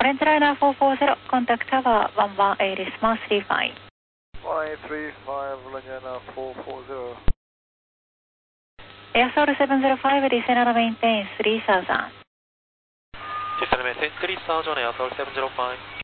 Frontliner 440, contact tower 118 is mass 35. 1835, Lanyana 440. Airsoul 705, descend maintain 3000. Descend maintain 3000, Airsoul 705.